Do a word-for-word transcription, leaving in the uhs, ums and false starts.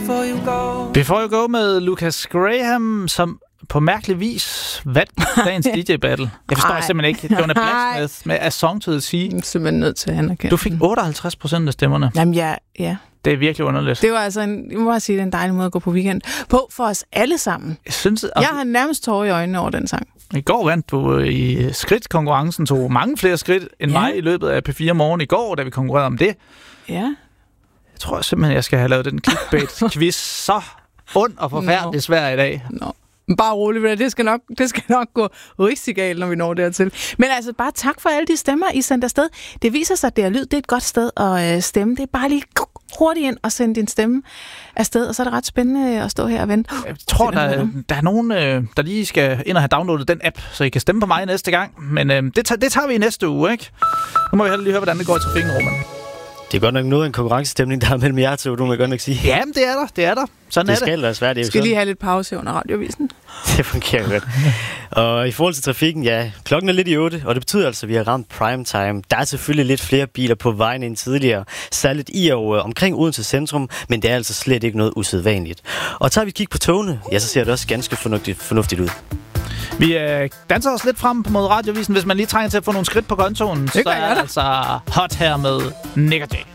Before You Go. Before You Go med Lucas Graham, som på mærkelig vis vandt dagens D J-battle. Jeg forstår Ej. simpelthen ikke. Jonas Blacksmith med A Song to the Sea. Jeg er simpelthen nødt til at anerkende. Du fik otteoghalvtreds procent af stemmerne. Jamen ja, ja. Det er virkelig underligt. Det var altså en, jeg må bare sige, det er en dejlig måde at gå på weekend på for os alle sammen. Jeg, synes, at... jeg har nærmest tårer i øjnene over den sang. I går vandt du i skridtkonkurrencen, tog mange flere skridt end ja. mig i løbet af P fire Morgen i går, da vi konkurrerede om det. Ja. Jeg tror simpelthen, jeg skal have lavet den clickbait-quiz så ond og forfærdelig no. svær i dag. No. Bare roligt, det skal nok, det skal nok gå rigtig galt, når vi når dertil. Men altså, bare tak for alle de stemmer, I sendte afsted. Det viser sig, at det er lyd. Det er et godt sted at øh, stemme. Det er bare lige hurtigt ind og sende din stemme afsted, og så er det ret spændende at stå her og vente. Jeg tror, der, der er nogen, øh, der lige skal ind og have downloadet den app, så I kan stemme på mig næste gang. Men øh, det, det tager vi i næste uge, ikke? Nu må vi heller lige høre, hvordan det går i trafikken, Roman. Det er godt nok noget af en konkurrencestemning, der er mellem jer to, du må godt nok sige. Jamen, det er der. Det er der. Sådan det er det. Skal være svært, det er skal sådan. Lige have lidt pause under radiovisen. Det fungerer godt. Og i forhold til trafikken, ja, klokken er lidt i otte, og det betyder altså, at vi har ramt prime time. Der er selvfølgelig lidt flere biler på vejen end tidligere, særligt i og øh, omkring Odense centrum, men det er altså slet ikke noget usædvanligt. Og tager vi et kig på togene, ja, så ser det også ganske fornuftigt, fornuftigt ud. Vi øh, danser os lidt frem mod radiovisen, hvis man lige trænger til at få nogle skridt på kontoen. Så er det altså hot her med Nick og Jay.